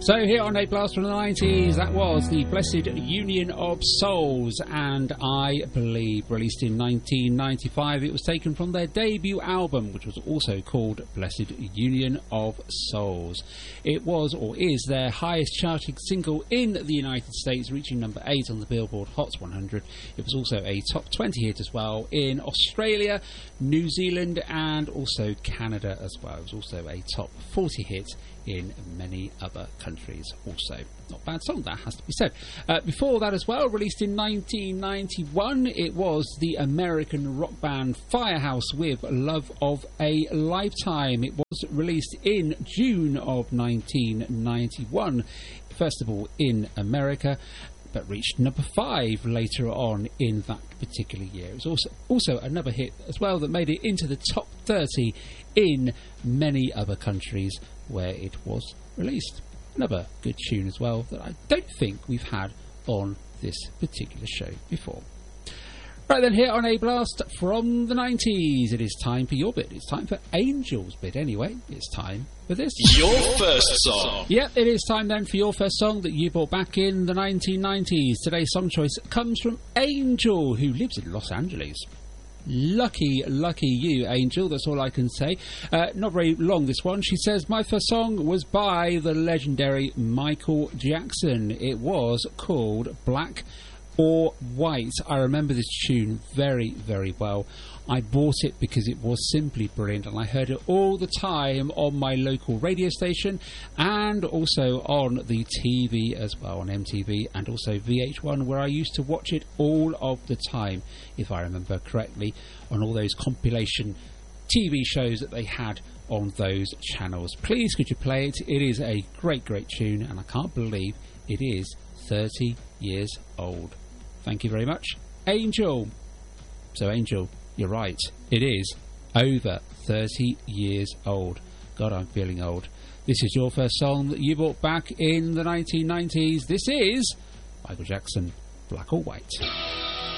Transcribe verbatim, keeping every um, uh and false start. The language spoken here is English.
So here on A Blast from the nineties, that was the Blessed Union of Souls, and I believe released in nineteen ninety-five. It was taken from their debut album, which was also called Blessed Union of Souls. It was, or is, their highest charting single in the United States, reaching number eight on the Billboard Hot one hundred. It was also a top twenty hit as well in Australia, New Zealand, and also Canada as well. It was also a top forty hit in many other countries also. Not a bad song, that has to be said. Uh, before that as well, released in nineteen ninety-one, it was the American rock band Firehouse with Love of a Lifetime. It was released in June of nineteen ninety-one, first of all in America, but reached number five later on in that particular year. It was also, also another hit as well that made it into the top thirty in many other countries where it was released. Another good tune as well that I don't think we've had on this particular show before. Right then, here on A Blast from the nineties, it is time for your bit. It's time for Angel's bit anyway. It's time for this. Your first song. Yep, it is time then for your first song that you brought back in the nineteen nineties. Today's song choice comes from Angel, who lives in Los Angeles. Lucky, lucky you, Angel, that's all I can say. Uh, not very long, this one. She says, my first song was by the legendary Michael Jackson. It was called Black or White. I remember this tune very, very well. I bought it because it was simply brilliant, and I heard it all the time on my local radio station and also on the T V as well, on M T V and also V H one, where I used to watch it all of the time, if I remember correctly, on all those compilation T V shows that they had on those channels. Please could you play it? It is a great, great tune, and I can't believe it is thirty years old. Thank you very much, Angel. So, Angel, you're right. It is over thirty years old. God, I'm feeling old. This is your first song that you brought back in the nineteen nineties. This is Michael Jackson, Black or White.